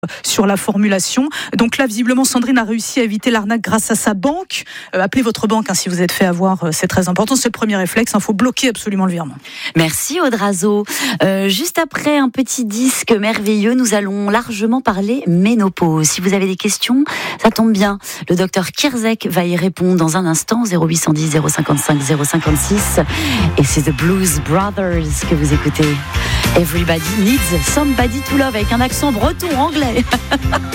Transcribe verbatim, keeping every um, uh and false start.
sur la formulation. Donc là, visiblement, Sandrine a réussi à éviter l'arnaque grâce à sa banque. Euh, appelez votre banque hein, si vous êtes fait avoir, euh, c'est très important. C'est le premier réflexe, il hein, faut bloquer absolument le virement. Merci Audrazo. Euh, juste après un petit disque merveilleux, nous allons largement parler ménopause. Si vous avez des questions, ça tombe bien. Le docteur Kierzek va y répondre dans un instant, zéro huit cent dix, zéro cinquante-cinq, zéro cinquante-six. Et c'est The Blues Brothers que vous écoutez. Everybody needs somebody to love avec un accent breton anglais.